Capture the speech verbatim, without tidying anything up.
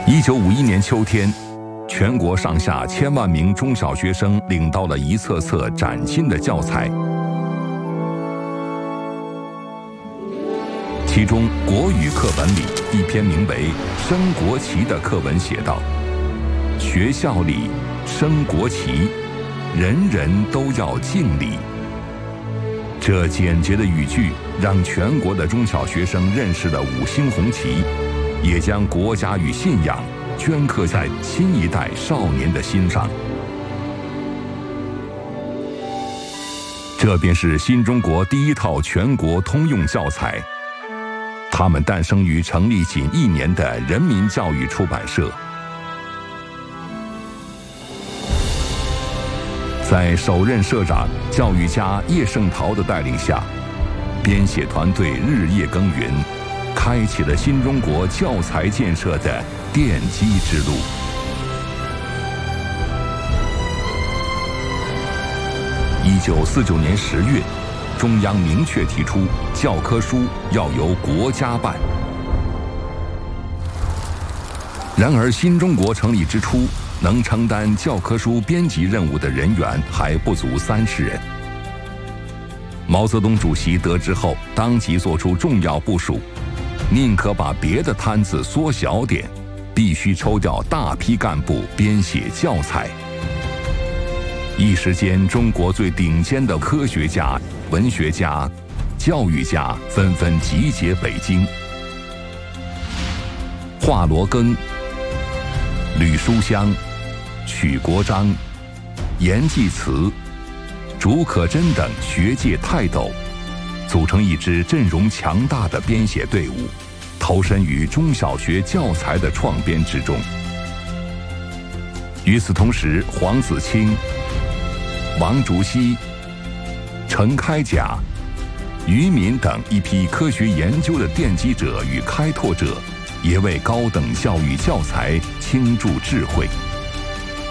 一九五一年秋天，全国上下千万名中小学生领到了一册册崭新的教材。其中，国语课本里一篇名为《升国旗》的课文写道：“学校里升国旗，人人都要敬礼。”这简洁的语句让全国的中小学生认识了五星红旗，也将国家与信仰镌刻在新一代少年的心上。这便是新中国第一套全国通用教材。它们诞生于成立仅一年的人民教育出版社。在首任社长教育家叶圣陶的带领下，编写团队日夜耕耘，开启了新中国教材建设的奠基之路。一九四九年十月，中央明确提出教科书要由国家办。然而，新中国成立之初，能承担教科书编辑任务的人员还不足三十人。毛泽东主席得知后，当即作出重要部署，宁可把别的摊子缩小点，必须抽调大批干部编写教材。一时间，中国最顶尖的科学家、文学家、教育家纷纷集结北京。华罗庚、吕书香、许国璋、阎继慈、竺可桢等学界泰斗，组成一支阵容强大的编写队伍，投身于中小学教材的创编之中。与此同时，黄子清、王竹溪、陈开甲、于民等一批科学研究的奠基者与开拓者，也为高等教育教材倾注智慧。